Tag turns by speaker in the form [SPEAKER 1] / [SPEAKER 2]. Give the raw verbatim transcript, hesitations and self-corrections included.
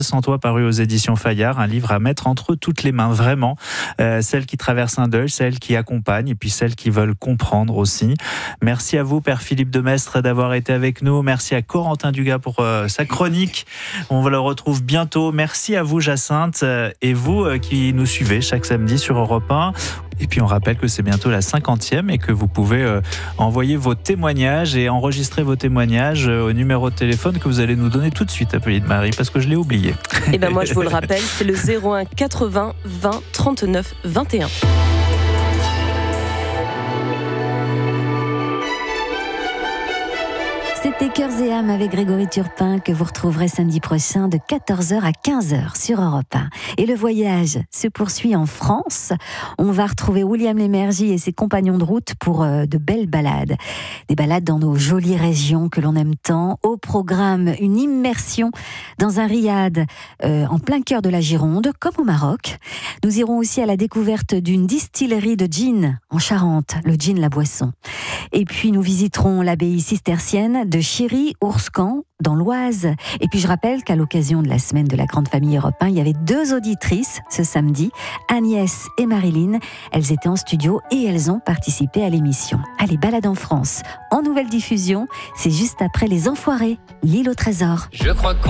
[SPEAKER 1] Sans toi, paru aux éditions Fayard, un livre à mettre entre toutes les mains, vraiment. Euh, celles qui traversent un deuil, celles qui accompagnent et puis celles qui veulent comprendre aussi. Merci à vous, Père Philippe Demestre, d'avoir été avec nous. Merci à Corentin Dugas pour euh, sa chronique. On le retrouve bientôt. Merci à vous, Jacinthe, euh, et vous euh, qui nous suivez chaque samedi sur Europe un. Et puis on rappelle que c'est bientôt la cinquantième et que vous pouvez euh, envoyer vos témoignages et enregistrer vos témoignages euh, au numéro de téléphone que vous allez nous donner tout de suite, Apolline Marie, parce que je l'ai oublié.
[SPEAKER 2] Et ben moi je vous le rappelle, c'est le zéro un quatre-vingts vingt trente-neuf vingt et un.
[SPEAKER 3] C'était Cœurs et âmes avec Grégory Turpin que vous retrouverez samedi prochain de quatorze heures à quinze heures sur Europe un. Et le voyage se poursuit en France. On va retrouver William Lémergie et ses compagnons de route pour euh, de belles balades. Des balades dans nos jolies régions que l'on aime tant. Au programme, une immersion dans un riad euh, en plein cœur de la Gironde, comme au Maroc. Nous irons aussi à la découverte d'une distillerie de gin en Charente, le gin La Boisson. Et puis nous visiterons l'abbaye cistercienne de Chiry-Ourscan dans l'Oise. Et puis je rappelle qu'à l'occasion de la semaine de la grande famille Europe un, il y avait deux auditrices ce samedi, Agnès et Marilyn. Elles étaient en studio et elles ont participé à l'émission. Allez, balade en France, en nouvelle diffusion, c'est juste après Les Enfoirés, l'île au trésor.
[SPEAKER 4] Je crois qu'on